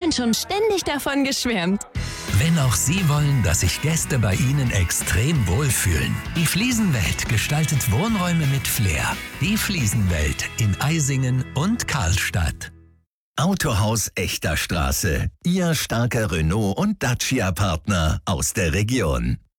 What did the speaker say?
Kunden schon ständig davon geschwärmt. Wenn auch Sie wollen, dass sich Gäste bei Ihnen extrem wohlfühlen. Die Fliesenwelt gestaltet Wohnräume mit Flair. Die Fliesenwelt in Eisingen und Karlstadt. Autohaus Echter Straße. Ihr starker Renault- und Dacia-Partner aus der Region.